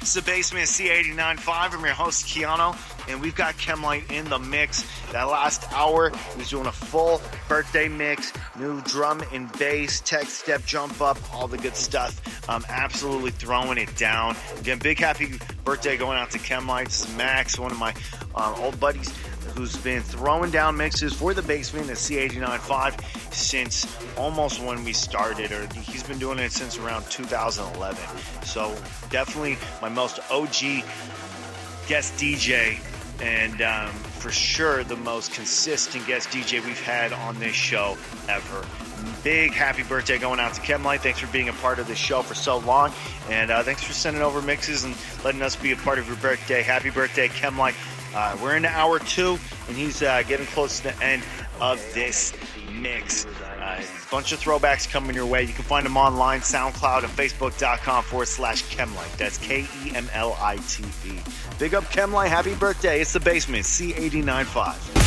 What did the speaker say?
It's the Basement C89.5. I'm your host, Keanu, and we've got Chemlight in the mix. That last hour, he was doing a full birthday mix, new drum and bass, tech step, jump up, all the good stuff. Absolutely throwing it down. Again, big happy birthday going out to Chemlight. This is Max, one of my old buddies, who's been throwing down mixes for the Basement at C89.5 since almost when we started, or he's been doing it since around 2011. So definitely my most OG guest DJ, and for sure the most consistent guest DJ we've had on this show ever. Big happy birthday going out to Chemlight. Thanks for being a part of this show for so long, and thanks for sending over mixes and letting us be a part of your birthday. Happy birthday, Chemlight. We're into hour 2, and he's getting close to the end of this mix. A bunch of throwbacks coming your way. You can find them online, SoundCloud, and Facebook.com/Chemlight. That's Kemlite. Big up Chemlight. Happy birthday. It's the Basement, C89.5.